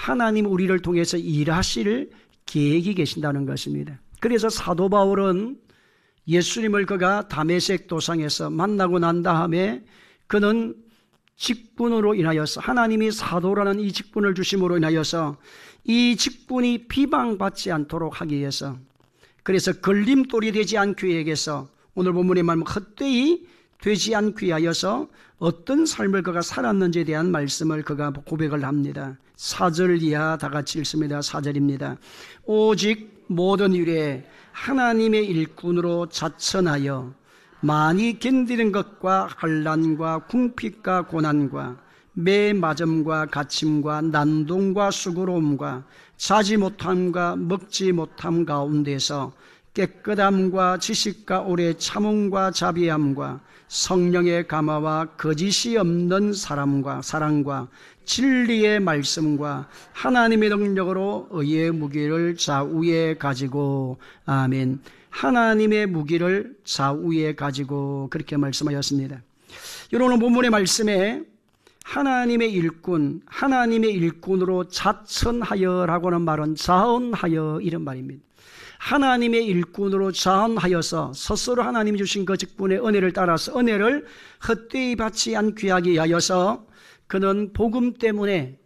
하나님 우리를 통해서 일하실 계획이 계신다는 것입니다. 그래서 사도 바울은 예수님을 그가 다메섹 도상에서 만나고 난 다음에 그는 직분으로 인하여서 하나님이 사도라는 이 직분을 주심으로 인하여서 이 직분이 비방받지 않도록 하기 위해서, 그래서 걸림돌이 되지 않기 위해서, 오늘 본문의 말씀 헛되이 되지 않기 위하여서 어떤 삶을 그가 살았는지에 대한 말씀을 그가 고백을 합니다. 4절 이하 다 같이 읽습니다. 4절입니다. 오직 모든 일에 하나님의 일꾼으로 자천하여 많이 견디는 것과 환난과 궁핍과 고난과 매 맞음과 갇힘과 난동과 수고로움과 자지 못함과 먹지 못함 가운데서 깨끗함과 지식과 오래 참음과 자비함과 성령의 감화와 거짓이 없는 사랑과 진리의 말씀과 하나님의 능력으로 의의 무기를 좌우에 가지고, 아멘. 하나님의 무기를 좌우에 가지고, 그렇게 말씀하였습니다. 여러분, 본문의 말씀에 하나님의 일꾼, 하나님의 일꾼으로 자천하여라고 하는 말은 자언하여 이런 말입니다. 하나님의 일꾼으로 자언하여서 스스로 하나님이 주신 그 직분의 은혜를 따라서 은혜를 헛되이 받지 않기 위하여서 그는 복음 때문에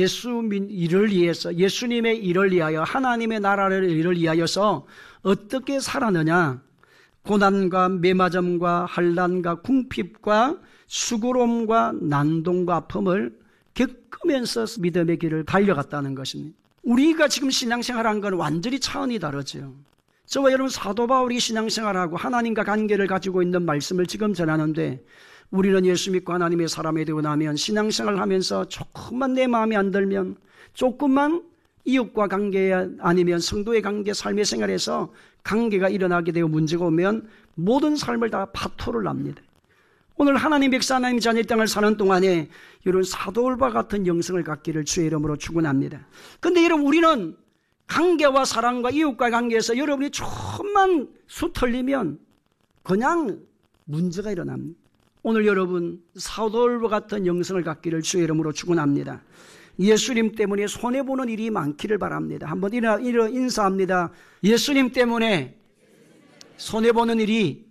일을 위해서, 예수님의 일을 위하여, 하나님의 나라를 일을 위하여서 어떻게 살았느냐? 고난과 매맞음과 환난과 궁핍과 수고로움과 난동과 아픔을 겪으면서 믿음의 길을 달려갔다는 것입니다. 우리가 지금 신앙생활한 건 완전히 차원이 다르죠. 저와 여러분, 사도 바울이 신앙생활하고 하나님과 관계를 가지고 있는 말씀을 지금 전하는데, 우리는 예수 믿고 하나님의 사람이 되고 나면 신앙생활을 하면서 조금만 내 마음에 안 들면, 조금만 이웃과 관계 아니면 성도의 관계, 삶의 생활에서 관계가 일어나게 되고 문제가 오면 모든 삶을 다 파토를 납니다. 오늘 하나님 백성, 하나님 자녀 땅을 사는 동안에 이런 사도울과 같은 영성을 갖기를 주의 이름으로 축원합니다. 그런데 여러분, 우리는 관계와 사랑과 이웃과 관계에서 여러분이 조금만 수틀리면 그냥 문제가 일어납니다. 오늘 여러분, 사도울과 같은 영성을 갖기를 주의 이름으로 축원합니다. 예수님 때문에 손해보는 일이 많기를 바랍니다. 한번 인사합니다. 예수님 때문에 손해보는 일이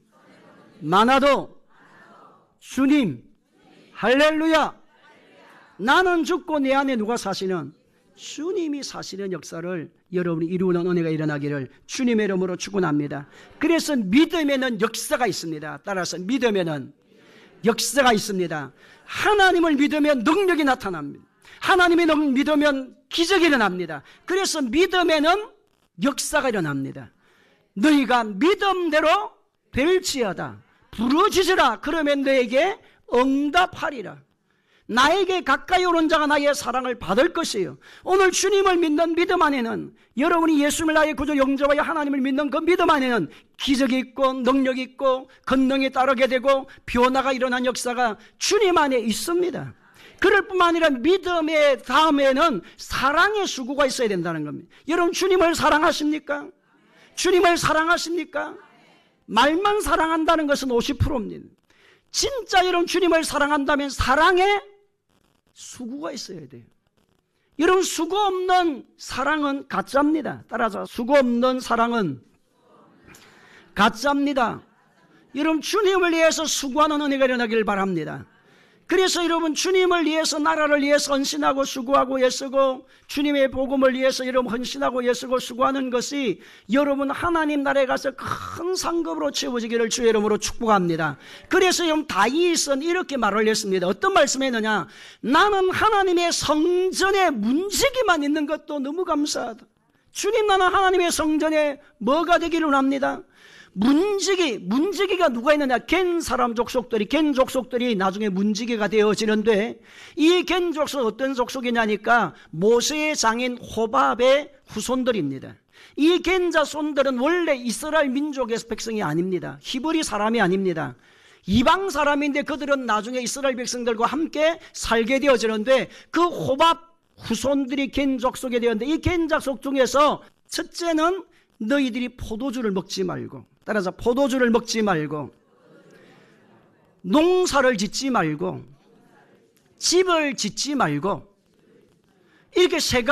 많아도 주님, 할렐루야, 나는 죽고 내 안에 누가 사시는? 주님이 사시는 역사를 여러분이 이루는 은혜가 일어나기를 주님의 이름으로 축원합니다. 그래서 믿음에는 역사가 있습니다. 따라서 믿음에는 역사가 있습니다. 하나님을 믿으면 능력이 나타납니다. 하나님의 믿으면 기적이 일어납니다. 그래서 믿음에는 역사가 일어납니다. 너희가 믿음대로 될지어다. 부르짖으라. 그러면 너에게 응답하리라. 나에게 가까이 오는 자가 나의 사랑을 받을 것이에요. 오늘 주님을 믿는 믿음 안에는, 여러분이 예수님을 나의 구주 영접하여 하나님을 믿는 그 믿음 안에는 기적이 있고 능력이 있고 권능이 따르게 되고 변화가 일어난 역사가 주님 안에 있습니다. 그럴 뿐만 아니라 믿음의 다음에는 사랑의 수고가 있어야 된다는 겁니다. 여러분, 주님을 사랑하십니까? 주님을 사랑하십니까? 말만 사랑한다는 것은 50%입니다. 진짜 여러분 주님을 사랑한다면 사랑에 수고가 있어야 돼요. 여러분, 수고 없는 사랑은 가짜입니다. 따라서 수고 없는 사랑은 가짜입니다. 여러분, 주님을 위해서 수고하는 은혜가 일어나기를 바랍니다. 그래서 여러분, 주님을 위해서, 나라를 위해서 헌신하고 수고하고 애쓰고 주님의 복음을 위해서 여러분 헌신하고 애쓰고 수고하는 것이 여러분 하나님 나라에 가서 큰 상급으로 채워지기를 주의 이름으로 축복합니다. 그래서 여러분, 다윗은 이렇게 말을 했습니다. 어떤 말씀을 했느냐? 나는 하나님의 성전에 문지기만 있는 것도 너무 감사하다. 주님, 나는 하나님의 성전에 뭐가 되기를 원합니다. 문지기가 누가 있느냐? 겐 사람 족속들이, 겐 족속들이 나중에 문지기가 되어지는데, 이 겐 족속 어떤 족속이냐니까 모세의 장인 호밥의 후손들입니다. 이 겐 자손들은 원래 이스라엘 민족의 백성이 아닙니다. 히브리 사람이 아닙니다. 이방 사람인데 그들은 나중에 이스라엘 백성들과 함께 살게 되어지는데, 그 호밥 후손들이 겐 족속에 되었는데, 이 겐 족속 중에서 첫째는 너희들이 포도주를 먹지 말고, 따라서 포도주를 먹지 말고, 농사를 짓지 말고, 집을 짓지 말고, 이렇게 세 가지